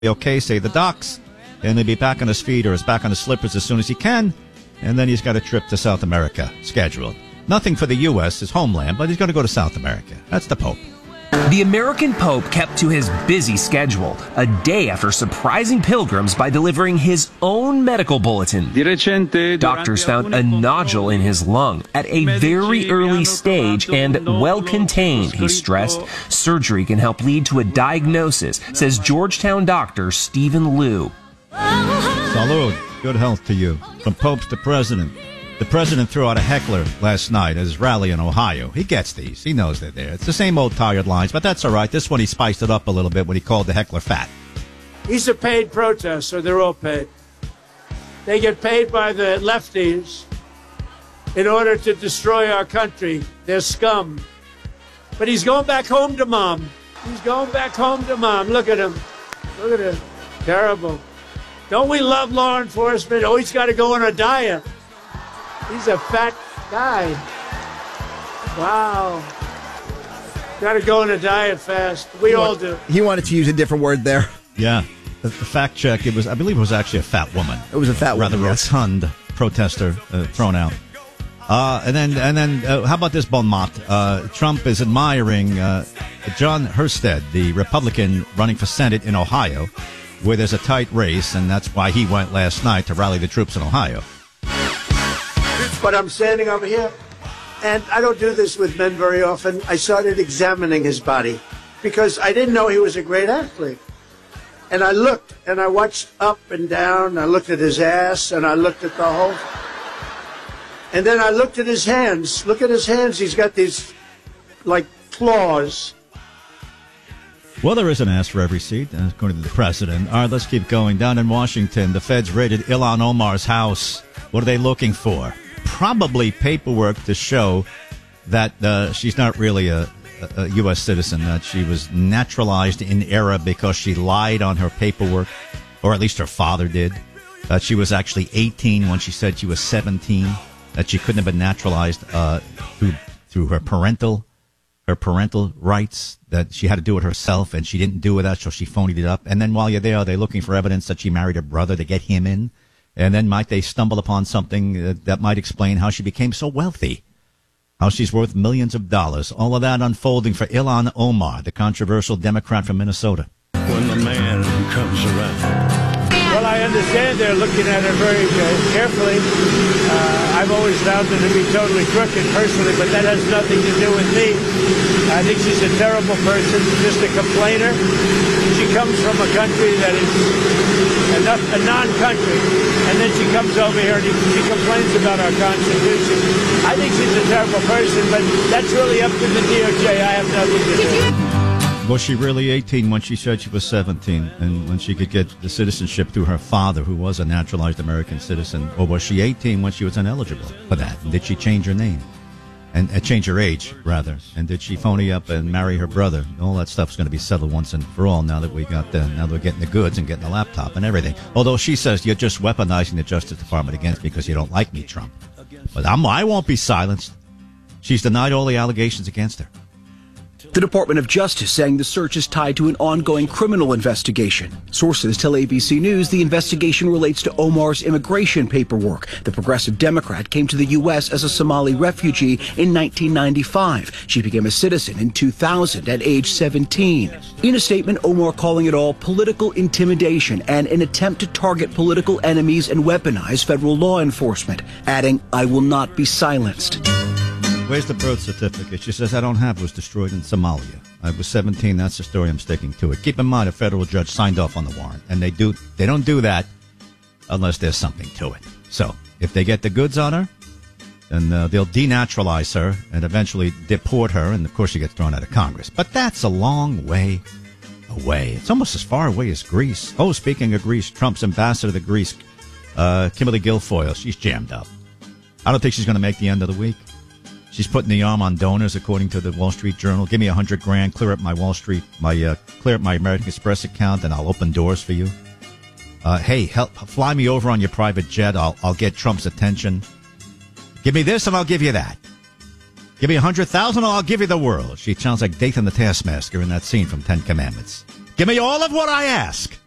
okay, say the docs, and he'll be back on his feet or back on his slippers as soon as he can, and then he's got a trip to South America scheduled. Nothing for the U.S., his homeland, but he's going to go to South America. That's the Pope. The American Pope kept to his busy schedule, a day after surprising pilgrims by delivering his own medical bulletin. Doctors found a nodule in his lung at a very early stage and well contained, he stressed. Surgery can help lead to a diagnosis, says Georgetown doctor Stephen Liu. Salud. Good health to you. From popes to president. The president threw out a heckler last night at his rally in Ohio. He gets these. He knows they're there. It's the same old tired lines, but that's all right. This one he spiced it up a little bit when he called the heckler fat. He's a paid protester. They're all paid. They get paid by the lefties in order to destroy our country. They're scum. But he's going back home to mom. He's going back home to mom. Look at him. Look at him. Terrible. Don't we love law enforcement? Oh, he's got to go on a diet. He's a fat guy. Wow. Got to go on a diet fast. We all do. He wanted to use a different word there. Yeah. The fact check, I believe it was actually a fat woman. It was a fat woman. Rather rotund protester thrown out. And then how about this, Bon mot? Trump is admiring John Husted, the Republican running for Senate in Ohio, where there's a tight race, and that's why he went last night to rally the troops in Ohio. But I'm standing over here, and I don't do this with men very often. I started examining his body because I didn't know he was a great athlete. And I looked, and I watched up and down. I looked at his ass, and I looked at the whole. And then I looked at his hands. Look at his hands. He's got these, like, claws. Well, there is an ass for every seat, according to the president. All right, let's keep going. Down in Washington, the feds raided Ilhan Omar's house. What are they looking for? Probably paperwork to show that she's not really a U.S. citizen, that she was naturalized in error because she lied on her paperwork, or at least her father did. That she was actually 18 when she said she was 17, that she couldn't have been naturalized through her parental rights, that she had to do it herself, and she didn't do it, so she phoned it up. And then while you're there, they're looking for evidence that she married her brother to get him in. And then might they stumble upon something that might explain how she became so wealthy, how she's worth millions of dollars. All of that unfolding for Ilhan Omar, the controversial Democrat from Minnesota. When the man comes around. Well, I understand they're looking at her very carefully. I've always found her to be totally crooked personally, but that has nothing to do with me. I think she's a terrible person, just a complainer. She comes from a country that is a non-country, and then she comes over here and she complains about our Constitution. I think she's a terrible person, but that's really up to the DOJ. I have nothing to do. Was she really 18 when she said she was 17, and when she could get the citizenship through her father, who was a naturalized American citizen? Or was she 18 when she was ineligible for that? And did she change her name? And change her age, rather? And did she phony up and marry her brother? All that stuff's going to be settled once and for all now that now that we're getting the goods and getting the laptop and everything. Although she says you're just weaponizing the Justice Department against me because you don't like me, Trump. But I won't be silenced. She's denied all the allegations against her. The Department of Justice saying the search is tied to an ongoing criminal investigation. Sources tell ABC News the investigation relates to Omar's immigration paperwork. The progressive Democrat came to the U.S. as a Somali refugee in 1995. She became a citizen in 2000 at age 17. In a statement, Omar calling it all political intimidation and an attempt to target political enemies and weaponize federal law enforcement, adding, "I will not be silenced." Where's the birth certificate? She says, I don't have it. It was destroyed in Somalia. I was 17. That's the story. I'm sticking to it. Keep in mind, a federal judge signed off on the warrant, and they don't do that unless there's something to it. So if they get the goods on her, then they'll denaturalize her and eventually deport her, and of course she gets thrown out of Congress. But that's a long way away. It's almost as far away as Greece. Oh, speaking of Greece, Trump's ambassador to Greece, Kimberly Guilfoyle, she's jammed up. I don't think she's going to make the end of the week. She's putting the arm on donors, according to the Wall Street Journal. Give me $100,000, clear up my clear up my American Express account, and I'll open doors for you. Hey, fly me over on your private jet. I'll get Trump's attention. Give me this, and I'll give you that. Give me $100,000, and I'll give you the world. She sounds like Dathan the Taskmaster in that scene from Ten Commandments. Give me all of what I ask,